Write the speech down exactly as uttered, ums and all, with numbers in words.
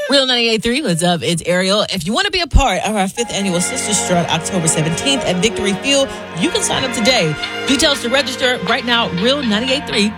Real ninety-eight point three, what's up? It's Ariel. If you want to be a part of our fifth annual Sister Strut, October seventeenth at Victory Field, you can sign up today. Details to register right now, real ninety-eight point three